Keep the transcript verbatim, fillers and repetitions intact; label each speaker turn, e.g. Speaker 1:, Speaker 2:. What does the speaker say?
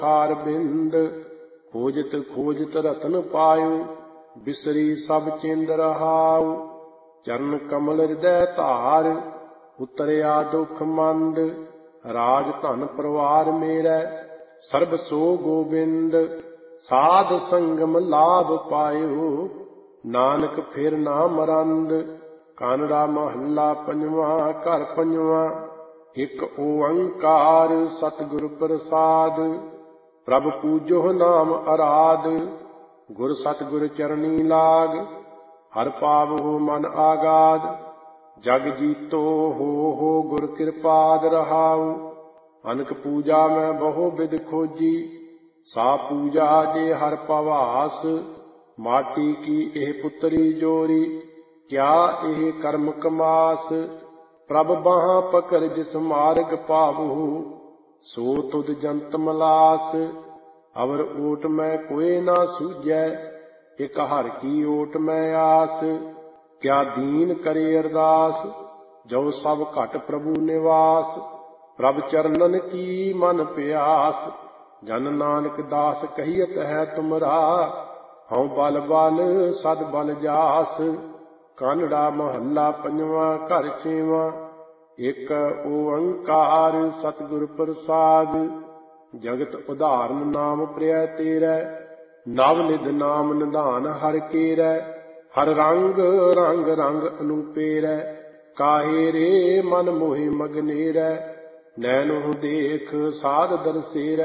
Speaker 1: ਕਾਰ ਬਿੰਦ। ਖੋਜਤ ਖੋਜਤ ਰਤਨ ਪਾਇਓ, ਬਿਸਰੀ ਸਭ ਚਿੰਦ ਰਹਾਉ। ਚਰਨ ਕਮਲ ਹਿਰਦੈ ਧਾਰ, ਉਤਰਿਆ ਦੁਖ ਮੰਦ। ਰਾਜ ਧਨ ਪਰਿਵਾਰ ਮੇਰਾ, ਸਰਬ ਸੋ ਗੋਬਿੰਦ। ਸਾਧ ਸੰਗਮ ਲਾਭ ਪਾਇਓ, ਨਾਨਕ ਫਿਰ ਨਾ ਮਰੰਦ। ਕਾਨੜਾ ਮਹੱਲਾ ਪੰਜਵਾਂ। ਘਰ ਪੰਜਵਾਂ। ਇਕ ਓੰਕਾਰ ਸਤਿਗੁਰ ਪ੍ਰਸਾਦ, ਪ੍ਰਭ ਪੂਜੋ ਨਾਮ ਅਰਾਧ। ਗੁਰ ਸਤਿਗੁਰ ਚਰਨੀ ਲਾਗ, ਹਰ ਪਾਵਹੁ ਮਨ ਆਗਾਦ। ਜਗ ਜੀਤੋ ਹੋ ਹੋ ਗੁਰ ਕਿਰਪਾਦ ਰਹਾਉ। ਅਨਕ ਪੂਜਾ ਮੈਂ ਬਹੁ ਬਿਧ ਖੋਜੀ, ਸਾ ਪੂਜਾ ਜੇ ਹਰ ਪਵਾਸ। ਮਾਟੀ ਕੀ ਇਹ ਪੁੱਤਰੀ ਜੋਰੀ, ਕਿਆ ਇਹ ਕਰਮ ਕਮਾਸ। ਪ੍ਰਭ ਬਾਹਾਂ ਪਕੜ ਜਿਸ ਮਾਰਗ ਪਾਵਹੁ, ਸੋ ਤੁਧ ਜੰਤ ਮਲਾਸ। ਅਵਰ ਓਟ ਮੈਂ ਕੋਇ ਨਾ ਸੂਝੈ, ਇਕ ਹਰਿ ਕੀ ਓਟ ਮੈਂ ਆਸ। ਕਿਆ ਦੀਨ ਕਰੇ ਅਰਦਾਸ, ਜੋ ਸਭ ਘਟ ਪ੍ਰਭੂ ਨਿਵਾਸ। ਪ੍ਰਭ ਚਰਨਨ ਕੀ ਮਨ ਪਿਆਸ, ਜਨ ਨਾਨਕ ਦਾਸ ਕਹੀਅਤ ਹੈ ਤੁਮਰਾ। ਹਉ ਬਲ ਬਲ ਸਦ ਬਲ ਜਾਸ। ਕਾਨੜਾ ਮਹੱਲਾ ਪੰਜਵਾਂ। ਘਰ ਛੇਵਾਂ। ਇਕ ਓੰਕਾਰ ਸਤਿਗੁਰ ਪ੍ਰਸਾਦ, ਜਗਤ ਉਦਾਹਰਨ ਨਾਮ ਪ੍ਰਿਆ ਤੇਰਾ। ਨਵ ਨਿਧ ਨਾਮ ਨਿਧਾਨ ਹਰਿ ਕੇਰਾ, ਹਰ ਰੰਗ ਰੰਗ ਰੰਗ ਅਨੂਪੇਰਾ। ਕਾਹੇ ਰੇ ਮਨ ਮੋਹਿ ਮਗਨੇਰਾ, ਨੈਣੋ ਦੇਖ ਸਾਧ ਦਰਸੇਰਾ।